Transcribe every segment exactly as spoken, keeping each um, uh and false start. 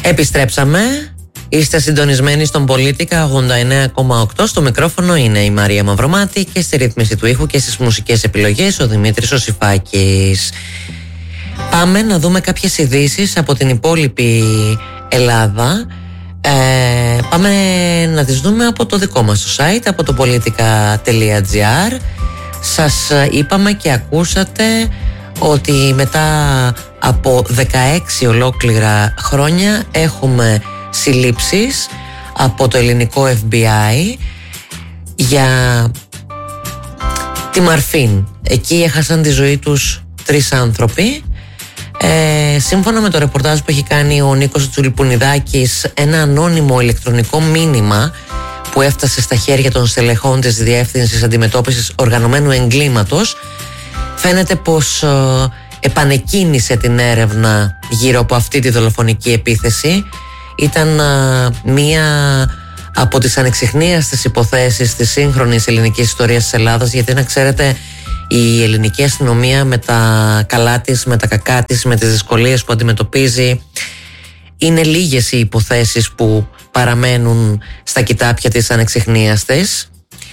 Επιστρέψαμε. Είστε συντονισμένοι στον Πολίτικα ογδόντα εννέα κόμμα οκτώ. Στο μικρόφωνο είναι η Μαρία Μαυρομάτη και στη ρύθμιση του ήχου και στις μουσικές επιλογές ο Δημήτρης Οσιφάκης. Πάμε να δούμε κάποιες ειδήσεις από την υπόλοιπη Ελλάδα. Ε, πάμε να τις δούμε από το δικό μας το site, από το politica τελεία gr. Σας είπαμε και ακούσατε ότι μετά από δεκαέξι ολόκληρα χρόνια έχουμε συλλήψεις από το ελληνικό εφ μπι άι για τη Μαρφίν. Εκεί έχασαν τη ζωή τους τρεις άνθρωποι. Ε, σύμφωνα με το ρεπορτάζ που έχει κάνει ο Νίκος Τσουλιπουνιδάκης, ένα ανώνυμο ηλεκτρονικό μήνυμα που έφτασε στα χέρια των στελεχών της Διεύθυνσης Αντιμετώπισης Οργανωμένου Εγκλήματος φαίνεται πως ε, επανεκκίνησε την έρευνα γύρω από αυτή τη δολοφονική επίθεση. Ήταν ε, μία από τις ανεξιχνίαστες υποθέσεις της σύγχρονης ελληνικής ιστορίας της Ελλάδας, γιατί να ξέρετε, η ελληνική αστυνομία με τα καλά της, με τα κακά της, με τις δυσκολίες που αντιμετωπίζει, είναι λίγες οι υποθέσεις που παραμένουν στα κοιτάπια της ανεξιχνίαστες.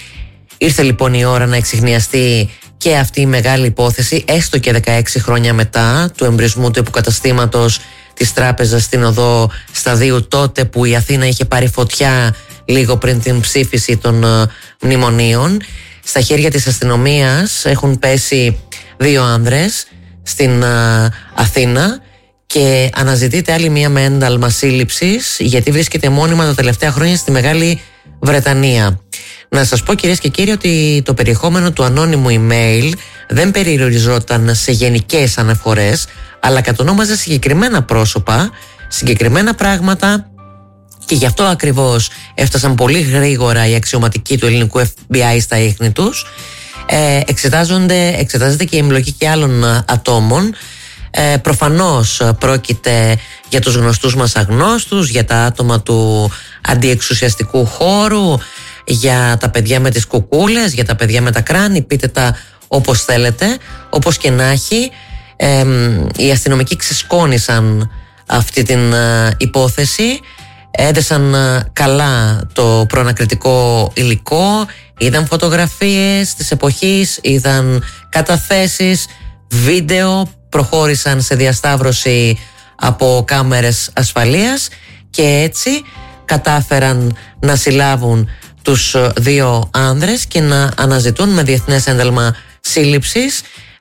Ήρθε λοιπόν η ώρα να εξιχνιαστεί και αυτή η μεγάλη υπόθεση, έστω και δεκαέξι χρόνια μετά του εμπρισμού του υποκαταστήματος της τράπεζας στην οδό Σταδίου, τότε που η Αθήνα είχε πάρει φωτιά λίγο πριν την ψήφιση των uh, μνημονίων. Στα χέρια της αστυνομίας έχουν πέσει δύο άνδρες στην uh, Αθήνα και αναζητείται άλλη μία με ένταλμα σύλληψης, γιατί βρίσκεται μόνιμα τα τελευταία χρόνια στη Μεγάλη Βρετανία. Να σας πω, κυρίες και κύριοι, ότι το περιεχόμενο του ανώνυμου email δεν περιοριζόταν σε γενικές αναφορές, αλλά κατονόμαζε συγκεκριμένα πρόσωπα, συγκεκριμένα πράγματα, και γι' αυτό ακριβώς έφτασαν πολύ γρήγορα οι αξιωματικοί του ελληνικού εφ μπι άι στα ίχνη τους. Ε, εξετάζονται, εξετάζεται και η εμπλοκή και άλλων ατόμων. Ε, προφανώς πρόκειται για τους γνωστούς μας αγνώστους, για τα άτομα του αντιεξουσιαστικού χώρου, για τα παιδιά με τις κουκούλες, για τα παιδιά με τα κράνη, πείτε τα όπως θέλετε. Όπως και να έχει, ε, οι αστυνομικοί ξεσκόνησαν αυτή την ε, υπόθεση, έδεσαν ε, καλά το προανακριτικό υλικό, είδαν φωτογραφίες της εποχής, είδαν καταθέσεις, βίντεο, προχώρησαν σε διασταύρωση από κάμερες ασφαλείας και έτσι κατάφεραν να συλλάβουν τους δύο άνδρες και να αναζητούν με διεθνές ένταλμα σύλληψης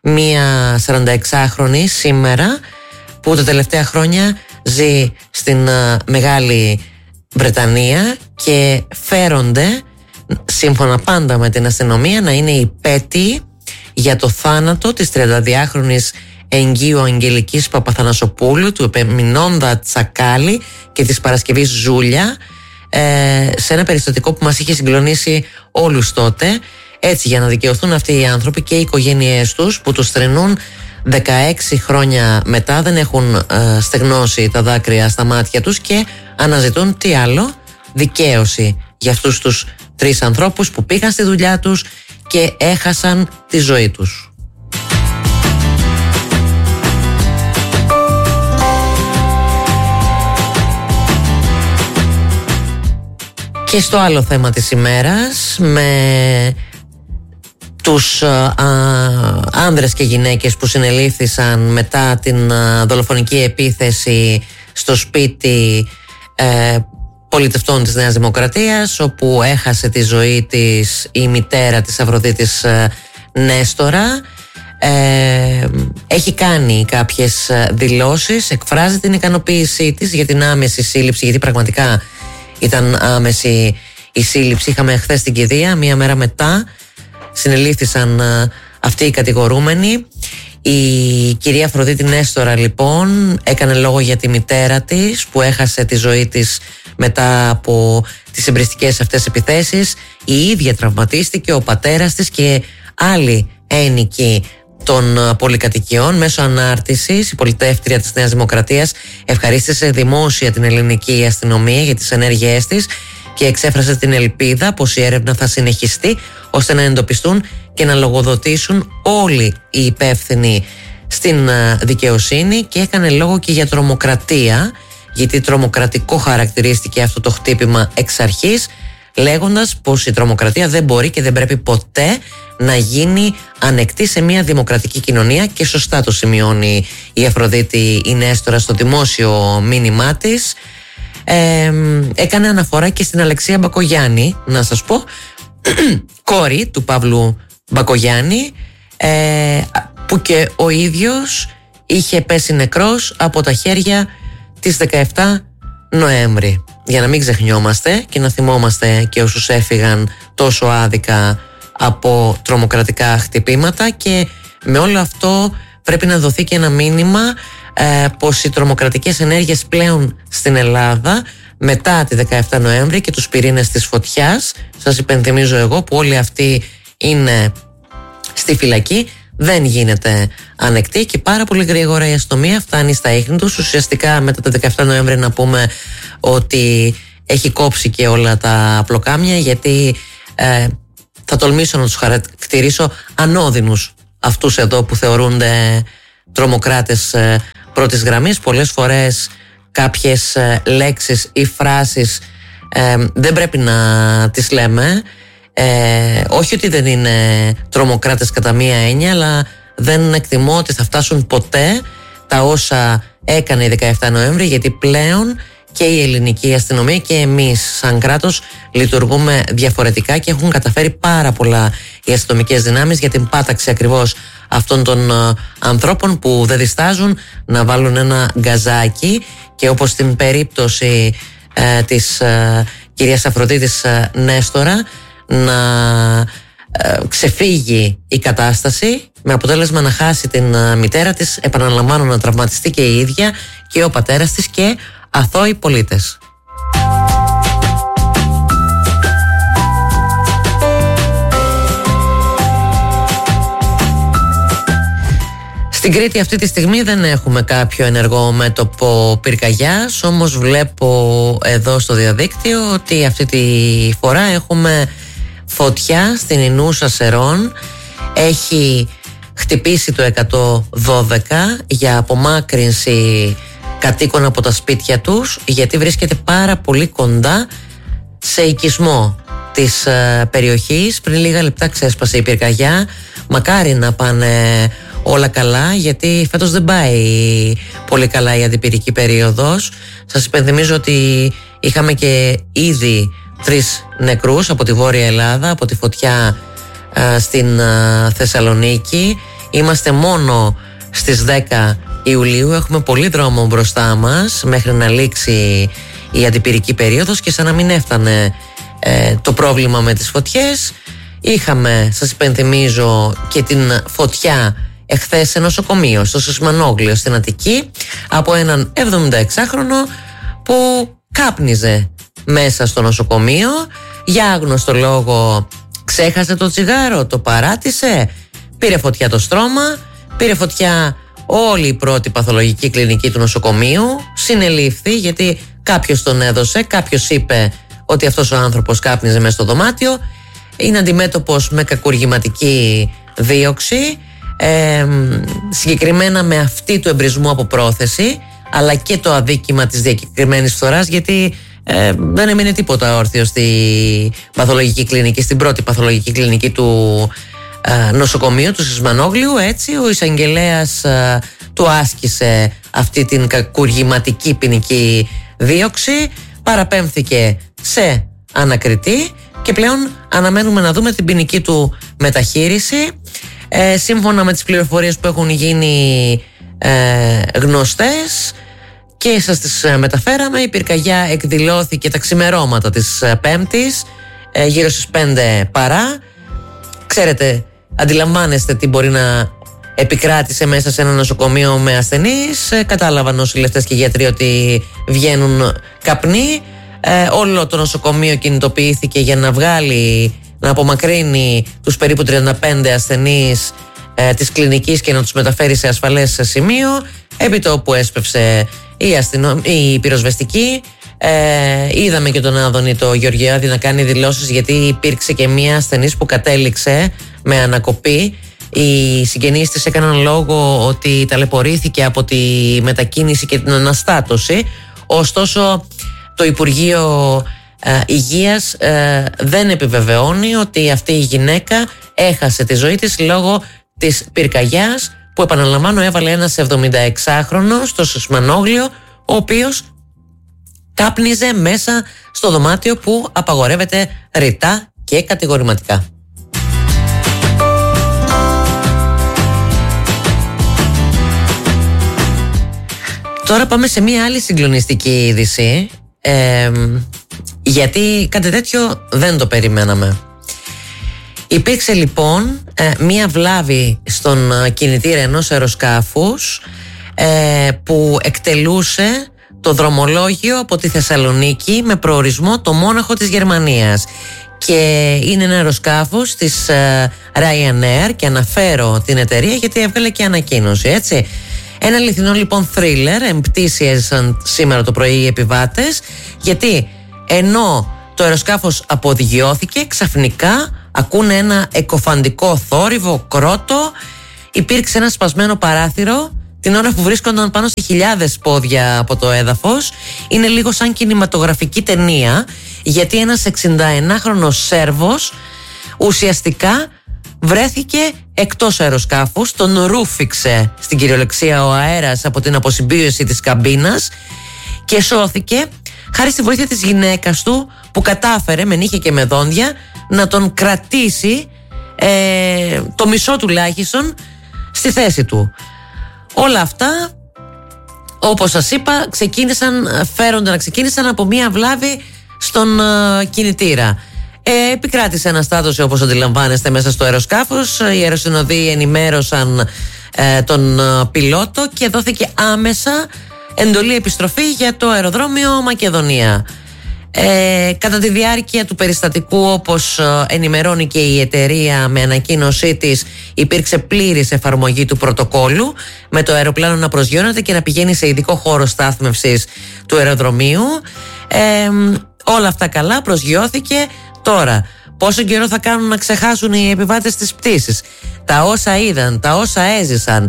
μία σαρανταεξάχρονη σήμερα, που τα τελευταία χρόνια ζει στην Μεγάλη Βρετανία και φέρονται, σύμφωνα πάντα με την αστυνομία, να είναι υπέτειοι για το θάνατο της τριανταδυάχρονης εγγύου Αγγελικής Παπαθανασοπούλου, του Επεμεινώντα Τσακάλη και της Παρασκευής Ζούλια, ε, σε ένα περιστατικό που μας είχε συγκλονίσει όλους τότε. Έτσι, για να δικαιωθούν αυτοί οι άνθρωποι και οι οικογένειές τους που τους θρηνούν δεκαέξι χρόνια μετά, δεν έχουν ε, στεγνώσει τα δάκρυα στα μάτια τους και αναζητούν τι άλλο, δικαίωση για αυτούς τους τρεις ανθρώπους που πήγαν στη δουλειά τους και έχασαν τη ζωή τους. Και στο άλλο θέμα της ημέρας, με τους α, άνδρες και γυναίκες που συνελήφθησαν μετά την α, δολοφονική επίθεση στο σπίτι ε, πολιτευτών της Νέας Δημοκρατίας, όπου έχασε τη ζωή της η μητέρα της Αφροδίτης ε, Νέστορα. Ε, έχει κάνει κάποιες δηλώσεις, εκφράζει την ικανοποίησή της για την άμεση σύλληψη, γιατί πραγματικά ήταν άμεση η σύλληψη. Είχαμε χθες την κηδεία, μία μέρα μετά συνελήφθησαν α, αυτοί οι κατηγορούμενοι. Η κυρία Αφροδίτη Νέστορα λοιπόν έκανε λόγο για τη μητέρα της που έχασε τη ζωή της μετά από τις εμπριστικές αυτές επιθέσεις. Η ίδια τραυματίστηκε, ο πατέρας της και άλλοι ένοικοι των πολυκατοικιών. Μέσω ανάρτησης, η πολιτεύτρια της Νέας Δημοκρατίας ευχαρίστησε δημόσια την ελληνική αστυνομία για τις ενέργειές της και εξέφρασε την ελπίδα πως η έρευνα θα συνεχιστεί ώστε να εντοπιστούν και να λογοδοτήσουν όλοι οι υπεύθυνοι στην δικαιοσύνη, και έκανε λόγο και για τρομοκρατία, γιατί τρομοκρατικό χαρακτηρίστηκε αυτό το χτύπημα εξ αρχής, λέγοντας πως η τρομοκρατία δεν μπορεί και δεν πρέπει ποτέ να γίνει ανεκτή σε μια δημοκρατική κοινωνία, και σωστά το σημειώνει η Αφροδίτη η Νέστορα στο δημόσιο μήνυμά της. Ε, έκανε αναφορά και στην Αλεξία Μπακογιάννη, να σας πω, κόρη του Παύλου Μπακογιάννη, ε, που και ο ίδιος είχε πέσει νεκρός από τα χέρια της δεκαεφτά Νοέμβρη. Για να μην ξεχνιόμαστε και να θυμόμαστε και όσους έφυγαν τόσο άδικα από τρομοκρατικά χτυπήματα, και με όλο αυτό πρέπει να δοθεί και ένα μήνυμα ε, πως οι τρομοκρατικές ενέργειες πλέον στην Ελλάδα μετά τη δεκαεφτά Νοέμβρη και τους πυρήνες της φωτιάς, σας υπενθυμίζω εγώ που όλοι αυτοί είναι στη φυλακή, δεν γίνεται ανεκτή, και πάρα πολύ γρήγορα η αστυνομία φτάνει στα ίχνη τους. Ουσιαστικά μετά τα δεκαεφτά Νοέμβρη να πούμε ότι έχει κόψει και όλα τα πλοκάμια, γιατί ε, θα τολμήσω να τους χαρακτηρίσω ανώδυνους αυτούς εδώ που θεωρούνται τρομοκράτες ε, πρώτης γραμμής. Πολλές φορές κάποιες ε, λέξεις ή φράσεις ε, δεν πρέπει να τις λέμε. Ε, όχι ότι δεν είναι τρομοκράτες κατά μία έννοια, αλλά δεν εκτιμώ ότι θα φτάσουν ποτέ τα όσα έκανε η δεκαεφτά Νοέμβρη, γιατί πλέον και η ελληνική αστυνομία και εμείς σαν κράτος λειτουργούμε διαφορετικά, και έχουν καταφέρει πάρα πολλά οι αστυνομικές δυνάμεις για την πάταξη ακριβώς αυτών των uh, ανθρώπων που δεν διστάζουν να βάλουν ένα γκαζάκι, και όπως στην περίπτωση uh, της uh, κυρίας Αφροδίτης uh, Νέστορα, να uh, ξεφύγει η κατάσταση με αποτέλεσμα να χάσει την uh, μητέρα της, επαναλαμβάνω, να τραυματιστεί και η ίδια και ο πατέρας της και αθώοι πολίτες. Στην Κρήτη αυτή τη στιγμή δεν έχουμε κάποιο ενεργό μέτωπο πυρκαγιάς, όμως βλέπω εδώ στο διαδίκτυο ότι αυτή τη φορά έχουμε φωτιά στην Ινούσα Σερών. Έχει χτυπήσει το εκατόν δώδεκα για απομάκρυνση κατοίκων από τα σπίτια τους, γιατί βρίσκεται πάρα πολύ κοντά σε οικισμό της ε, περιοχής. Πριν λίγα λεπτά ξέσπασε η πυρκαγιά. Μακάρι να πάνε όλα καλά, γιατί φέτος δεν πάει πολύ καλά η αντιπυρική περίοδος. Σας υπενθυμίζω ότι είχαμε και ήδη τρεις νεκρούς από τη Βόρεια Ελλάδα, από τη φωτιά ε, στην ε, Θεσσαλονίκη. Είμαστε μόνο στις δέκα Ιουλίου, έχουμε πολύ δρόμο μπροστά μας μέχρι να λήξει η αντιπυρική περίοδος, και σαν να μην έφτανε ε, το πρόβλημα με τις φωτιές, είχαμε, σας υπενθυμίζω, και την φωτιά εχθές σε νοσοκομείο στο Σισμανόγλιο στην Αττική, από έναν εβδομηνταεξάχρονο που κάπνιζε μέσα στο νοσοκομείο. Για άγνωστο λόγο ξέχασε το τσιγάρο, το παράτησε, πήρε φωτιά το στρώμα, πήρε φωτιά όλη η πρώτη παθολογική κλινική του νοσοκομείου, συνελήφθη γιατί κάποιος τον έδωσε, κάποιος είπε ότι αυτός ο άνθρωπος κάπνιζε μέσα στο δωμάτιο. Είναι αντιμέτωπος με κακουργηματική δίωξη, ε, συγκεκριμένα με αυτή του εμπρισμού από πρόθεση, αλλά και το αδίκημα της διακεκριμένης φθοράς, γιατί ε, δεν έμεινε τίποτα όρθιο στη παθολογική κλινική, στην πρώτη παθολογική κλινική του ε, νοσοκομείου του Σισμανόγλιου. Έτσι ο εισαγγελέας ε, του άσκησε αυτή την κακουργηματική ποινική δίωξη, παραπέμφθηκε σε ανακριτή και πλέον αναμένουμε να δούμε την ποινική του μεταχείριση. Ε, σύμφωνα με τις πληροφορίες που έχουν γίνει ε, γνωστές και σας τις ε, μεταφέραμε, η πυρκαγιά εκδηλώθηκε τα ξημερώματα της ε, Πέμπτης, ε, γύρω στις πέντε παρά. Ξέρετε, αντιλαμβάνεστε τι μπορεί να επικράτησε μέσα σε ένα νοσοκομείο με ασθενείς. Ε, κατάλαβαν νοσηλευτές και γιατροί ότι βγαίνουν καπνοί. Ε, όλο το νοσοκομείο κινητοποιήθηκε για να βγάλει, να απομακρύνει τους περίπου τριάντα πέντε ασθενείς ε, της κλινικής και να τους μεταφέρει σε ασφαλές σημείο. Επί το όπου έσπευσε η, αστυνο... η πυροσβεστική. Ε, είδαμε και τον Άδωνη το Γεωργιάδη να κάνει δηλώσεις, γιατί υπήρξε και μία ασθενής που κατέληξε με ανακοπή. Οι συγγενείς της έκαναν λόγο ότι ταλαιπωρήθηκε από τη μετακίνηση και την αναστάτωση. Ωστόσο το Υπουργείο ε, Υγείας ε, δεν επιβεβαιώνει ότι αυτή η γυναίκα έχασε τη ζωή της λόγω της πυρκαγιάς που, επαναλαμβάνω, έβαλε ένας εβδομηνταεξάχρονος στο Σισμανόγλιο, ο οποίος κάπνιζε μέσα στο δωμάτιο που απαγορεύεται ρητά και κατηγορηματικά. Τώρα πάμε σε μία άλλη συγκλονιστική είδηση, ε, γιατί κάτι τέτοιο δεν το περιμέναμε. Υπήρξε λοιπόν ε, μία βλάβη στον κινητήρα ενός αεροσκάφους ε, που εκτελούσε το δρομολόγιο από τη Θεσσαλονίκη με προορισμό το Μόναχο της Γερμανίας. Και είναι ένα αεροσκάφος της ε, Ryanair, και αναφέρω την εταιρεία γιατί έβγαλε και ανακοίνωση, έτσι. Ένα αληθινό λοιπόν θρίλερ εμπτήσιαζαν σήμερα το πρωί οι επιβάτες, γιατί ενώ το αεροσκάφος αποδιγιώθηκε, ξαφνικά ακούνε ένα εκοφαντικό θόρυβο, κρότο. Υπήρξε ένα σπασμένο παράθυρο την ώρα που βρίσκονταν πάνω σε χιλιάδες πόδια από το έδαφος. Είναι λίγο σαν κινηματογραφική ταινία, γιατί ένας εξηνταενάχρονος Σέρβος ουσιαστικά βρέθηκε εκτός αεροσκάφους, τον ρούφηξε στην κυριολεξία ο αέρας από την αποσυμπίωση της καμπίνας και σώθηκε χάρη στη βοήθεια της γυναίκας του, που κατάφερε με νύχια και με δόντια να τον κρατήσει ε, το μισό τουλάχιστον στη θέση του. Όλα αυτά, όπως σας είπα, ξεκίνησαν, φέρονταν, ξεκίνησαν από μία βλάβη στον ε, κινητήρα. Ε, επικράτησε αναστάτωση, όπως αντιλαμβάνεστε, μέσα στο αεροσκάφος. Οι αεροσυνοδοί ενημέρωσαν ε, τον ε, πιλότο και δόθηκε άμεσα εντολή επιστροφή για το αεροδρόμιο Μακεδονία. Ε, κατά τη διάρκεια του περιστατικού, όπως ε, ενημερώνει και η εταιρεία με ανακοίνωσή της, υπήρξε πλήρης εφαρμογή του πρωτοκόλου, με το αεροπλάνο να προσγειώνεται και να πηγαίνει σε ειδικό χώρο στάθμευσης του αεροδρομίου. Ε, όλα αυτά καλά, προσγειώθηκε. Τώρα, πόσο καιρό θα κάνουν να ξεχάσουν οι επιβάτες της πτήσης τα όσα είδαν, τα όσα έζησαν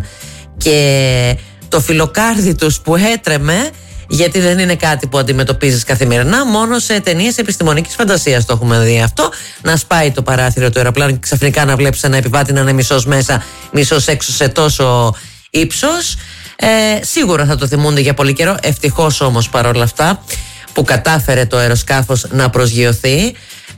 και το φιλοκάρδι τους που έτρεμε, γιατί δεν είναι κάτι που αντιμετωπίζεις καθημερινά, μόνο σε ταινίες επιστημονικής φαντασίας το έχουμε δει αυτό. Να σπάει το παράθυρο του αεροπλάνου και ξαφνικά να βλέπεις ένα επιβάτη να είναι μισός μέσα, μισός έξω σε τόσο ύψος. Ε, σίγουρα θα το θυμούνται για πολύ καιρό. Ευτυχώς όμως παρόλα αυτά που κατάφερε το αεροσκάφος να προσγειωθεί.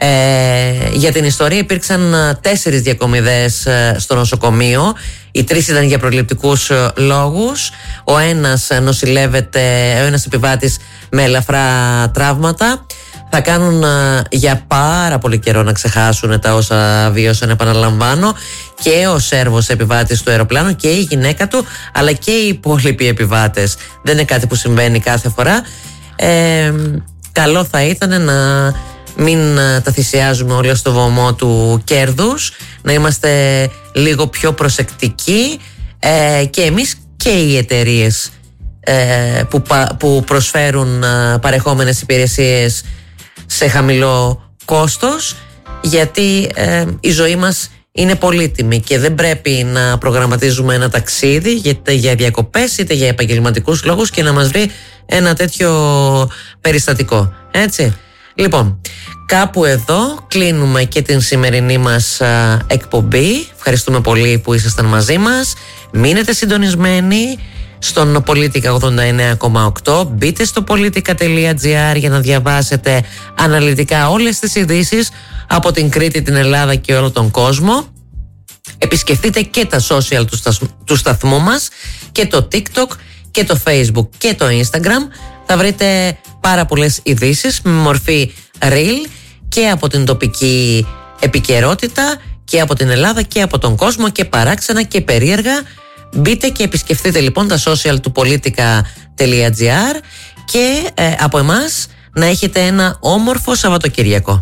Ε, για την ιστορία υπήρξαν τέσσερις διακομιδές στο νοσοκομείο. Οι τρεις ήταν για προληπτικούς λόγους. Ο ένας νοσηλεύεται, ο ένας επιβάτης με ελαφρά τραύματα. Θα κάνουν για πάρα πολύ καιρό να ξεχάσουν τα όσα βίωσαν, επαναλαμβάνω, και ο Σέρβος επιβάτης του αεροπλάνου και η γυναίκα του, αλλά και οι υπόλοιποι επιβάτες. Δεν είναι κάτι που συμβαίνει κάθε φορά. Ε, καλό θα ήταν να μην τα θυσιάζουμε όλα στο βωμό του κέρδους, να είμαστε λίγο πιο προσεκτικοί, ε, και εμείς και οι εταιρείες ε, που, που προσφέρουν ε, παρεχόμενες υπηρεσίες σε χαμηλό κόστος, γιατί ε, η ζωή μας είναι πολύτιμη και δεν πρέπει να προγραμματίζουμε ένα ταξίδι είτε για διακοπές είτε για επαγγελματικούς λόγους και να μας βρει ένα τέτοιο περιστατικό, έτσι. Λοιπόν, κάπου εδώ κλείνουμε και την σημερινή μας α, εκπομπή. Ευχαριστούμε πολύ που ήσασταν μαζί μας. Μείνετε συντονισμένοι στον Πολίτικα ογδόντα εννέα κόμμα οκτώ. Μπείτε στο πολίτικα τελεία τζι άρ για να διαβάσετε αναλυτικά όλες τις ειδήσεις από την Κρήτη, την Ελλάδα και όλο τον κόσμο. Επισκεφτείτε και τα social του, σταθ, του σταθμού μας, και το TikTok και το Facebook και το Instagram. Θα βρείτε πάρα πολλές ειδήσεις με μορφή reel και από την τοπική επικαιρότητα και από την Ελλάδα και από τον κόσμο, και παράξενα και περίεργα. Μπείτε και επισκεφτείτε λοιπόν τα social του πολίτικα τελεία τζι άρ και ε, από εμάς να έχετε ένα όμορφο Σαββατοκυριακό.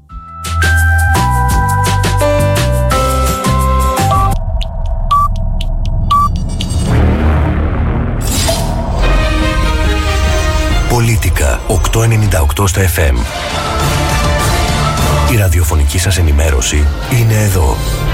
Πολίτικα οκτακόσια ενενήντα οκτώ στο εφ εμ. Η ραδιοφωνική σας ενημέρωση είναι εδώ.